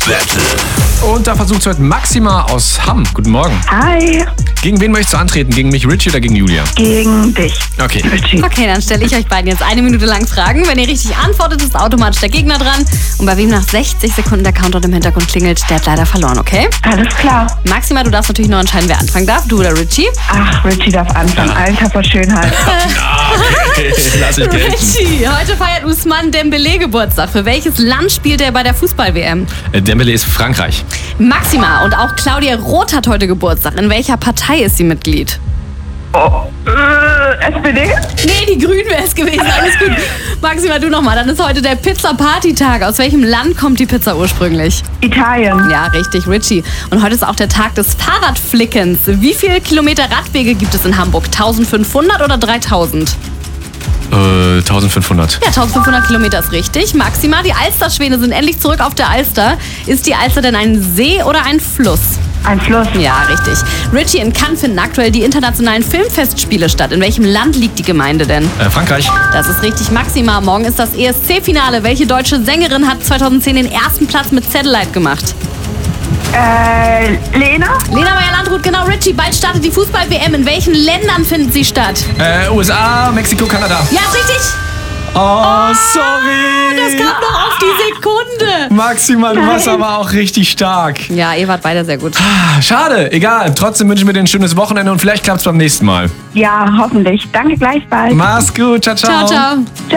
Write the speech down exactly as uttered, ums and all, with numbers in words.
Battle. Und da versucht es heute Maxima aus Hamm. Guten Morgen. Hi. Gegen wen möchtest du antreten? Gegen mich, Richie, oder gegen Julia? Gegen dich. Okay. Richie. Okay, dann stelle ich euch beiden jetzt eine Minute lang Fragen. Wenn ihr richtig antwortet, ist automatisch der Gegner dran. Und bei wem nach sechzig Sekunden der Countdown im Hintergrund klingelt, der hat leider verloren, okay? Alles klar. Maxima, du darfst natürlich nur entscheiden, wer anfangen darf. Du oder Richie? Ach, Richie darf anfangen. Alter vor Schönheit. Okay, lass ich gelten. Richie, heute feiert Ousmane Dembélé Geburtstag. Für welches Land spielt er bei der Fußball-W M? Äh, Dembélé ist Frankreich. Maxima, und auch Claudia Roth hat heute Geburtstag. In welcher Partei ist sie Mitglied? Oh, äh, S P D? Nee, die Grünen wäre es gewesen. Alles gut. Maxima, du nochmal. Dann ist heute der Pizza-Party-Tag. Aus welchem Land kommt die Pizza ursprünglich? Italien. Ja, richtig, Richie. Und heute ist auch der Tag des Fahrradflickens. Wie viele Kilometer Radwege gibt es in Hamburg? eintausendfünfhundert oder dreitausend? Äh, eintausendfünfhundert. Ja, eintausendfünfhundert Kilometer ist richtig. Maxima, die Alsterschwäne sind endlich zurück auf der Alster. Ist die Alster denn ein See oder ein Fluss? Ein Fluss. Ja, richtig. Richie, in Cannes finden aktuell die internationalen Filmfestspiele statt. In welchem Land liegt die Gemeinde denn? Äh, Frankreich. Das ist richtig, Maxima. Morgen ist das E S C-Finale. Welche deutsche Sängerin hat zweitausendzehn den ersten Platz mit Satellite gemacht? Äh, Lena? Lena Meyer-Landrut, genau. Richie, bald startet die Fußball-W M. In welchen Ländern findet sie statt? Äh, U S A, Mexiko, Kanada. Ja, ist richtig. Oh, sorry. Das kam noch auf die Sekunde. Maxima, du warst aber auch richtig stark. Ja, ihr wart beide sehr gut. Ah, schade, egal. Trotzdem wünschen wir dir ein schönes Wochenende und vielleicht klappt es beim nächsten Mal. Ja, hoffentlich. Danke gleichfalls. Mach's gut, ciao, ciao. Ciao, ciao.